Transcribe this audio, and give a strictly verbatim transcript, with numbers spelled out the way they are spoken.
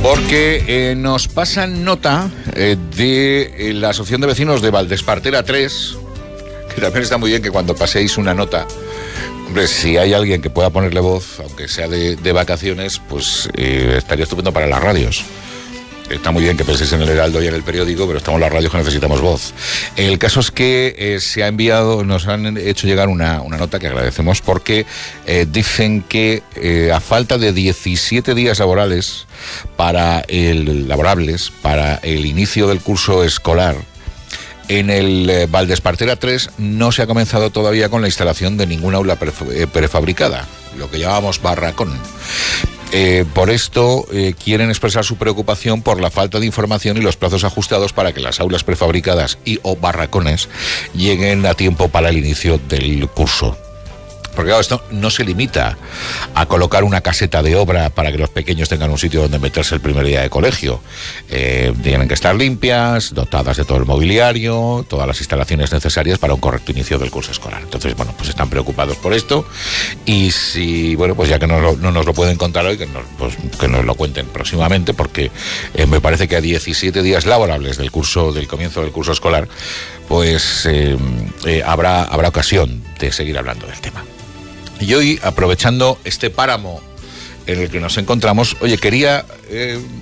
Porque eh, nos pasan nota eh, de eh, la Asociación de Vecinos de Valdespartera tres, que también está muy bien que cuando paséis una nota, hombre, si hay alguien que pueda ponerle voz, aunque sea de, de vacaciones, pues eh, estaría estupendo para las radios. Está muy bien que penséis en el Heraldo y en el periódico, pero estamos en las radios que necesitamos voz. El caso es que eh, se ha enviado, nos han hecho llegar una, una nota que agradecemos porque eh, dicen que eh, a falta de diecisiete días laborales para el, laborables para el inicio del curso escolar, en el eh, Valdespartera tres no se ha comenzado todavía con la instalación de ninguna aula prefabricada, lo que llamamos barracón. Eh, por esto eh, quieren expresar su preocupación por la falta de información y los plazos ajustados para que las aulas prefabricadas y o barracones lleguen a tiempo para el inicio del curso. Porque claro, esto no se limita a colocar una caseta de obra para que los pequeños tengan un sitio donde meterse el primer día de colegio. Eh, tienen que estar limpias, dotadas de todo el mobiliario, todas las instalaciones necesarias para un correcto inicio del curso escolar. Entonces, bueno, pues están preocupados por esto y si, bueno, pues ya que no, lo, no nos lo pueden contar hoy, que nos, pues, que nos lo cuenten próximamente, porque eh, me parece que a diecisiete días laborables del curso, del comienzo del curso escolar, pues eh, eh, habrá, habrá ocasión de seguir hablando del tema. Y hoy, aprovechando este páramo en el que nos encontramos, oye, quería eh,